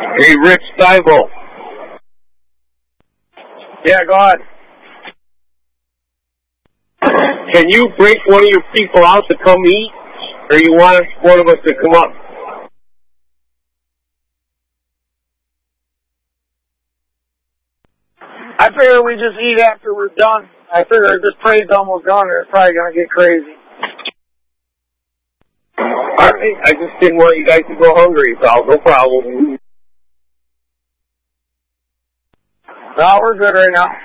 Hey, Rich Stivel. Yeah, go ahead. Can you break one of your people out to come eat? Or you want one of us to come up? I figure we just eat after we're done. I figure this parade's almost gone and it's probably going to get crazy. Alright, I just didn't want you guys to go hungry, pal. No problem. No, we're good right now.